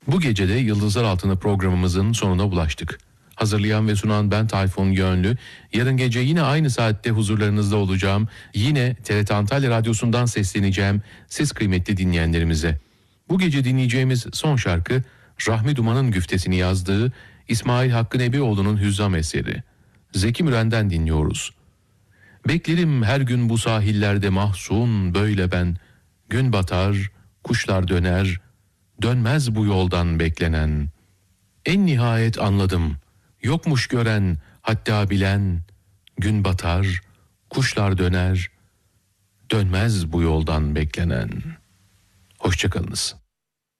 Bu gece de Yıldızlar Altında programımızın sonuna ulaştık. Hazırlayan ve sunan ben Tayfun Gönlü. Yarın gece yine aynı saatte huzurlarınızda olacağım. Yine TRT Antalya Radyosu'ndan sesleneceğim siz kıymetli dinleyenlerimize. Bu gece dinleyeceğimiz son şarkı Rahmi Duman'ın güftesini yazdığı İsmail Hakkı Nebioğlu'nun Hüzzam eseri. Zeki Müren'den dinliyoruz. Beklerim her gün bu sahillerde mahzun böyle ben. Gün batar, kuşlar döner, dönmez bu yoldan beklenen. En nihayet anladım, yokmuş gören, hatta bilen. Gün batar, kuşlar döner, dönmez bu yoldan beklenen. Hoşça kalınız.